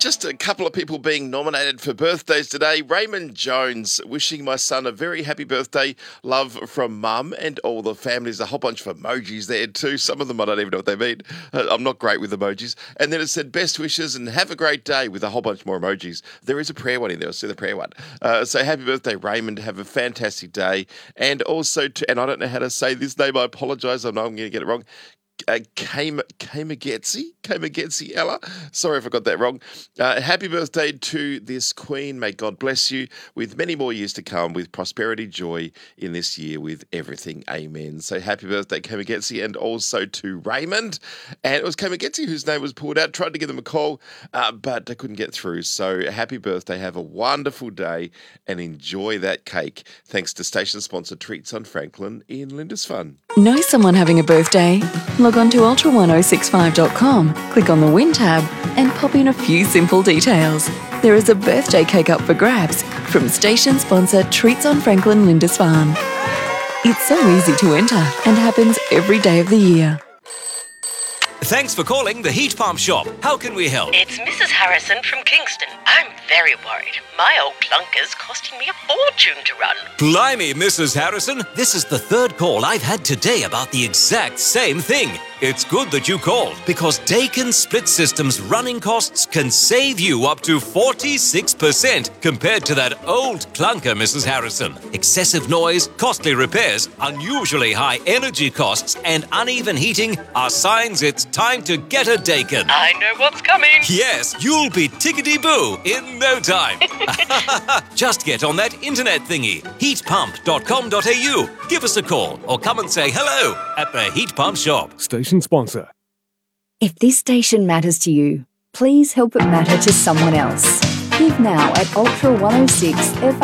Just a couple of people being nominated for birthdays today. Raymond Jones wishing my son a very happy birthday. Love from mum and all the families. A whole bunch of emojis there too. Some of them I don't even know what they mean. I'm not great with emojis. And then it said best wishes and have a great day with a whole bunch more emojis. There is a prayer one in there. I'll see the prayer one. So happy birthday, Raymond. Have a fantastic day. And also, and I don't know how to say this name. I apologise. I know I'm going to get it wrong. Kamagetsi Ella. Sorry if I got that wrong. Happy birthday to this Queen. May God bless you with many more years to come, with prosperity, joy in this year, with everything. Amen. So happy birthday, Kamagetsi, and also to Raymond. And it was Kamagetsi whose name was pulled out. Tried to give them a call, but I couldn't get through. So happy birthday. Have a wonderful day and enjoy that cake. Thanks to station sponsor Treats on Franklin in Lindisfarne. Know someone having a birthday? Log on to ultra1065.com, click on the Win tab, and pop in a few simple details. There is a birthday cake up for grabs from station sponsor Treats on Franklin Lindisfarne. It's so easy to enter and happens every day of the year. Thanks for calling the Heat Pump Shop. How can we help? It's Mrs. Harrison from Kingston. I'm very worried. My old clunker's costing me a fortune to run. Blimey, Mrs. Harrison. This is the third call I've had today about the exact same thing. It's good that you called, because Daikin Split System's running costs can save you up to 46% compared to that old clunker, Mrs. Harrison. Excessive noise, costly repairs, unusually high energy costs, and uneven heating are signs it's time to get a Daikin. I know what's coming. Yes, you'll be tickety-boo in no time. Just get on that internet thingy, heatpump.com.au. Give us a call or come and say hello at the Heat Pump Shop. Station sponsor. If this station matters to you, please help it matter to someone else. Give now at Ultra 106 FR